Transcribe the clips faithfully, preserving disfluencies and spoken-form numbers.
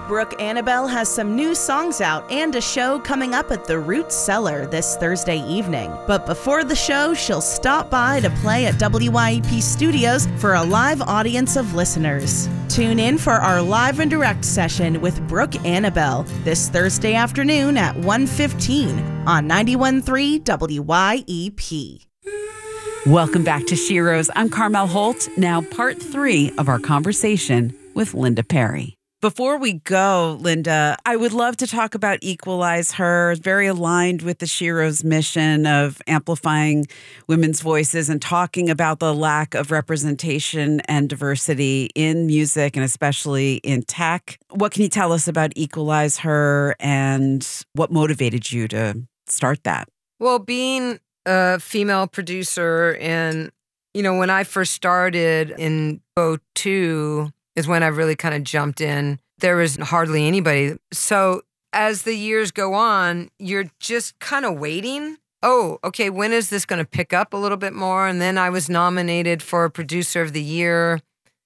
Brooke Annabelle has some new songs out and a show coming up at the Root Cellar this Thursday evening. But before the show, she'll stop by to play at W Y E P Studios for a live audience of listeners. Tune in for our live and direct session with Brooke Annabelle this Thursday afternoon at one fifteen on ninety-one point three W Y E P. Welcome back to Sheroes. I'm Carmel Holt, now part three of our conversation with Linda Perry. Before we go, Linda, I would love to talk about Equalize Her, very aligned with the Sheroes mission of amplifying women's voices and talking about the lack of representation and diversity in music and especially in tech. What can you tell us about Equalize Her and what motivated you to start that? Well, being a female producer, and, you know, when I first started in oh two is when I really kind of jumped in. There was hardly anybody. So as the years go on, you're just kind of waiting. Oh, okay, when is this going to pick up a little bit more? And then I was nominated for Producer of the Year.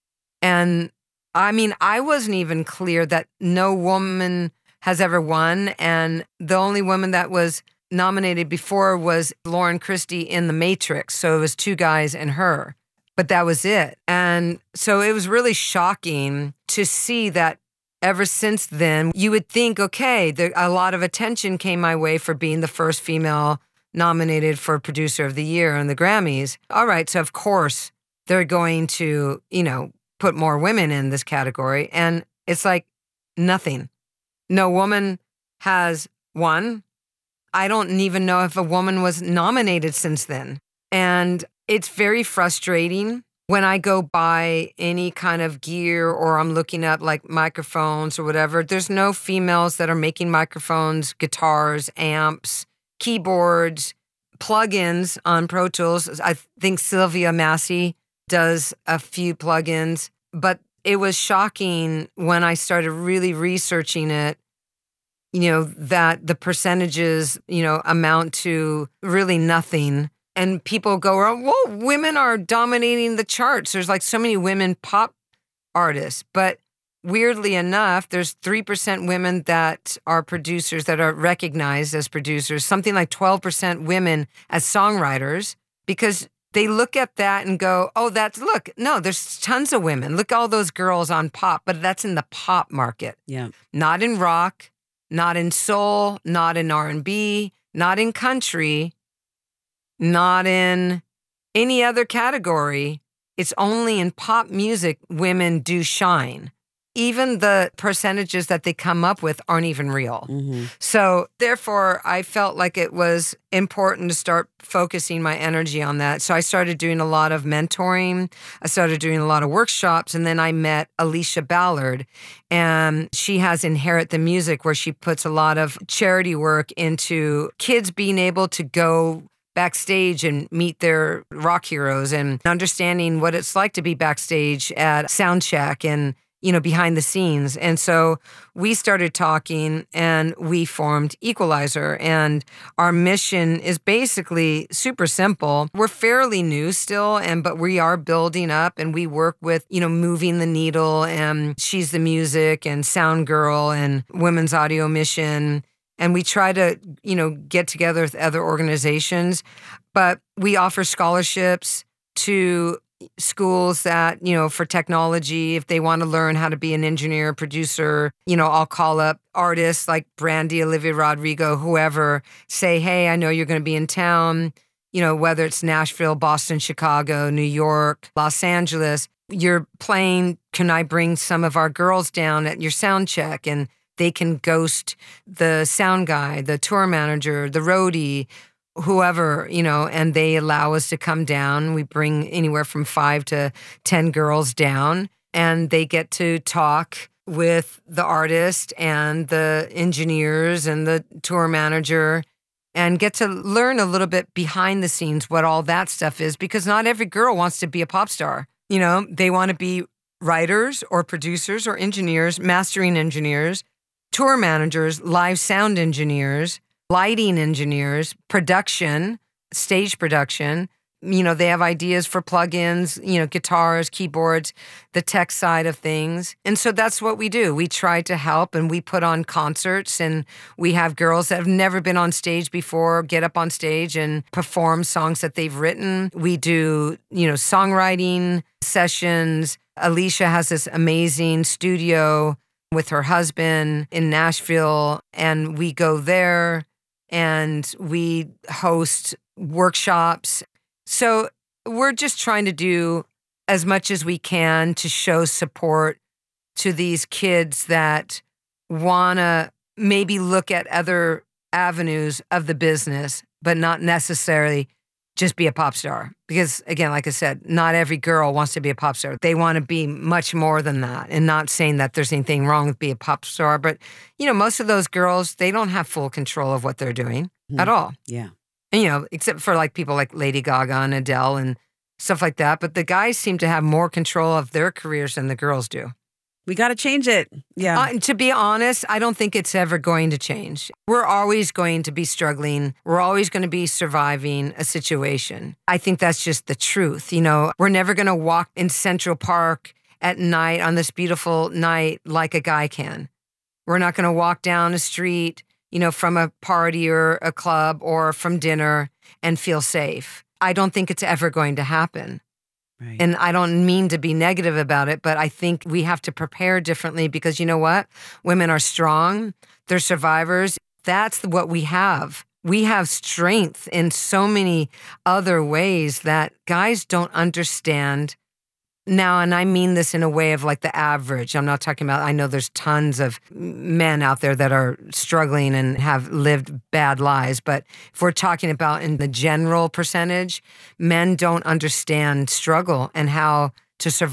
And I mean, I wasn't even clear that no woman has ever won. And the only woman that was nominated before was Lauren Christie in The Matrix. So it was two guys and her, but that was it. And so it was really shocking to see that ever since then, you would think, okay, there, a lot of attention came my way for being the first female nominated for Producer of the Year in the Grammys. All right, so of course they're going to, you know, put more women in this category. And it's like nothing. No woman has won. I don't even know if a woman was nominated since then. And it's very frustrating when I go buy any kind of gear or I'm looking up like microphones or whatever. There's no females that are making microphones, guitars, amps, keyboards, plugins on Pro Tools. I think Sylvia Massey does a few plugins, but it was shocking when I started really researching it, you know, that the percentages, you know, amount to really nothing. And people go, well, women are dominating the charts. There's like so many women pop artists. But weirdly enough, there's three percent women that are producers, that are recognized as producers, something like twelve percent women as songwriters, because they look at that and go, oh, that's, look, no, there's tons of women. Look, all those girls on pop, but that's in the pop market. Yeah. Not in rock. Not in soul, not in R and B, not in country, not in any other category. It's only in pop music women do shine. Even the percentages that they come up with aren't even real. Mm-hmm. So therefore, I felt like it was important to start focusing my energy on that. So I started doing a lot of mentoring. I started doing a lot of workshops. And then I met Alicia Ballard. And she has Inherit the Music, where she puts a lot of charity work into kids being able to go backstage and meet their rock heroes and understanding what it's like to be backstage at soundcheck and, you know, behind the scenes. And so we started talking and we formed Equalize Her. And our mission is basically super simple. We're fairly new still, and but we are building up, and we work with, you know, Moving the Needle and She's the Music and Sound Girl and Women's Audio Mission. And we try to, you know, get together with other organizations, but we offer scholarships to schools that, you know, for technology, if they want to learn how to be an engineer, producer, you know, I'll call up artists like Brandy, Olivia Rodrigo, whoever, say, hey, I know you're going to be in town, you know, whether it's Nashville, Boston, Chicago, New York, Los Angeles, you're playing, can I bring some of our girls down at your sound check? And they can ghost the sound guy, the tour manager, the roadie, whoever, you know, and they allow us to come down. We bring anywhere from five to ten girls down, and they get to talk with the artist and the engineers and the tour manager and get to learn a little bit behind the scenes what all that stuff is, because not every girl wants to be a pop star. You know, they want to be writers or producers or engineers, mastering engineers, tour managers, live sound engineers, lighting engineers, production, stage production, You know, they have ideas for plugins, you know, guitars, keyboards, the tech side of things. And so that's what we do. We try to help, and we put on concerts, and we have girls that have never been on stage before get up on stage and perform songs that they've written. We do, you know, songwriting sessions. Alicia has this amazing studio with her husband in Nashville, and we go there and we host workshops. So we're just trying to do as much as we can to show support to these kids that want to maybe look at other avenues of the business, but not necessarily just be a pop star. Because again, like I said, not every girl wants to be a pop star. They want to be much more than that. And not saying that there's anything wrong with being a pop star, but you know, most of those girls, they don't have full control of what they're doing mm-hmm. at all. Yeah. And, you know, except for like people like Lady Gaga and Adele and stuff like that. But the guys seem to have more control of their careers than the girls do. We got to change it. Yeah. Uh, to be honest, I don't think it's ever going to change. We're always going to be struggling. We're always going to be surviving a situation. I think that's just the truth. You know, we're never going to walk in Central Park at night on this beautiful night like a guy can. We're not going to walk down a street, you know, from a party or a club or from dinner and feel safe. I don't think it's ever going to happen. Right. And I don't mean to be negative about it, but I think we have to prepare differently because you know what? Women are strong. They're survivors. That's what we have. We have strength in so many other ways that guys don't understand now. And I mean this in a way of like the average. I'm not talking about, I know there's tons of men out there that are struggling and have lived bad lives. But if we're talking about in the general percentage, men don't understand struggle and how to survive.